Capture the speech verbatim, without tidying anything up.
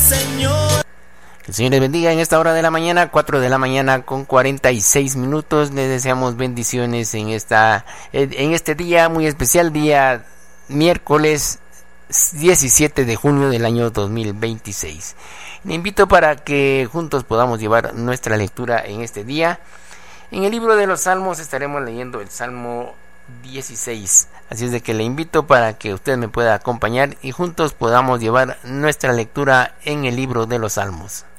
Señor. Que el Señor les bendiga en esta hora de la mañana, cuatro de la mañana con cuarenta y seis minutos. Les deseamos bendiciones en esta en este día muy especial, día miércoles diecisiete de junio del año dos mil veintiséis. Le invito para que juntos podamos llevar nuestra lectura en este día. En el libro de los Salmos estaremos leyendo el Salmo dieciséis. Así es de que le invito para que usted me pueda acompañar y juntos podamos llevar nuestra lectura en el libro de los Salmos.